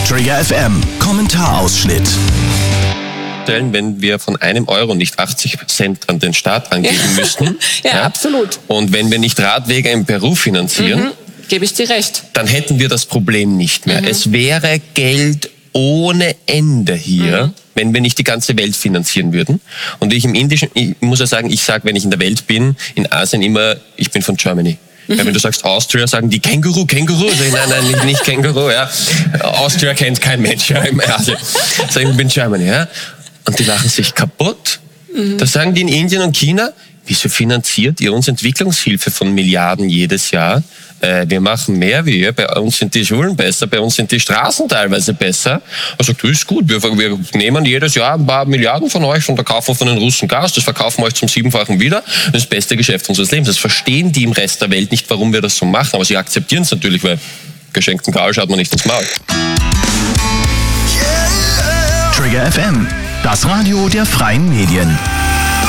Trigger FM Kommentarausschnitt. Wenn wir von einem Euro nicht 80 Cent an den Staat angeben müssten. Ja, absolut. Und wenn wir nicht Radwege in Peru finanzieren, gebe ich dir recht. Dann hätten wir das Problem nicht mehr. Es wäre Geld ohne Ende hier, wenn wir nicht die ganze Welt finanzieren würden. Und ich muss ja sagen, ich sage, wenn ich in der Welt bin, in Asien immer, ich bin von Germany. Ja, wenn du sagst Austria, sagen die Känguru. Sag ich, nein, nicht Känguru. Ja. Austria kennt kein Mensch. Ja, im Asien. Sag ich bin Germany. Ja. Und die lachen sich kaputt. Da sagen die in Indien und China, wieso finanziert ihr uns Entwicklungshilfe von Milliarden jedes Jahr? Wir machen mehr wie ihr, bei uns sind die Schulen besser, bei uns sind die Straßen teilweise besser. Er sagt, das ist gut, wir nehmen jedes Jahr ein paar Milliarden von euch und da kaufen wir von den Russen Gas, das verkaufen wir euch zum 7-fachen wieder. Das ist das beste Geschäft unseres Lebens. Das verstehen die im Rest der Welt nicht, warum wir das so machen, aber sie akzeptieren es natürlich, weil geschenkten Karl schaut man nicht ins Maul. Trigger FM, das Radio der freien Medien.